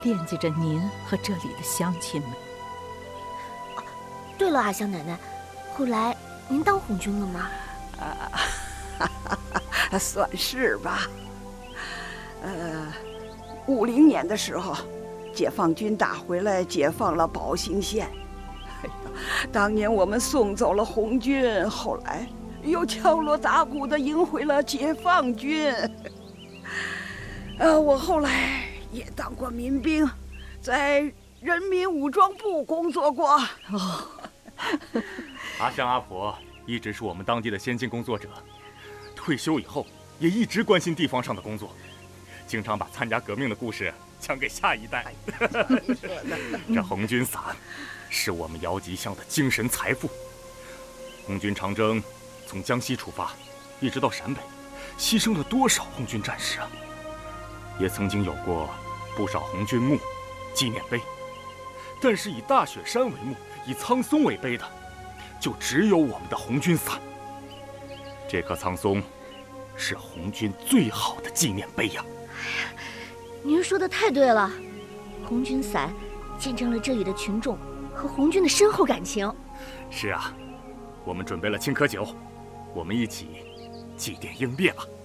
惦记着您和这里的乡亲们。 对了，阿香奶奶，后来您当红军了吗？ 算是吧。50年的时候，解放军打回来，解放了保兴县。哎呀，当年我们送走了红军，后来又敲锣打鼓的迎回了解放军。我后来也当过民兵，在人民武装部工作过。 阿香阿婆一直是我们当地的先进工作者，退休以后也一直关心地方上的工作，经常把参加革命的故事讲给下一代。这红军伞是我们姚集乡的精神财富。红军长征从江西出发，一直到陕北，牺牲了多少红军战士啊！也曾经有过不少红军墓、纪念碑，但是以大雪山为墓，以苍松为碑的，就只有我们的红军伞。这棵苍松是红军最好的纪念碑呀！ 您说的太对了，红军伞见证了这里的群众和红军的深厚感情。 是啊，我们准备了青稞酒，我们一起祭奠英烈吧。